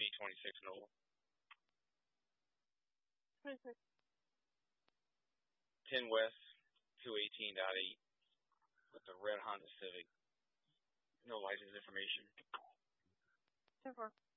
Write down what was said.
me, 26 Noble. 26. 10 West, 218.8 with the red Honda Civic. No license information. 10-4.